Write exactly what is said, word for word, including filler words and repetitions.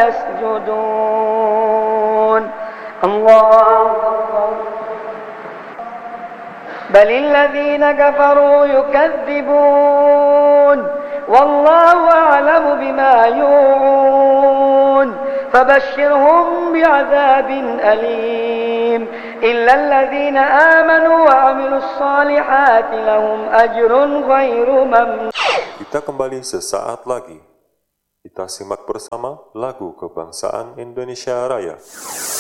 يسجدون الله أكبر بل الذين كفروا يكذبون والله أعلم بما يوعون فبشرهم بعذاب أليم إلا الذين آمنوا وعملوا الصالحات لهم أجر غير ممنون. Kita kembali sesaat lagi. Kita simak bersama lagu kebangsaan Indonesia Raya.